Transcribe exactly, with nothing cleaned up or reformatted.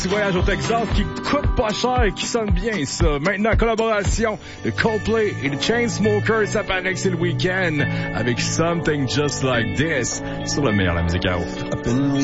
Petit voyage au Texas qui coûte pas cher et qui sonne bien, ça. Maintenant, collaboration de Coldplay et de Chainsmokers, ça paraît que c'est le week-end avec Something Just Like This sur le meilleur de la musique à haute.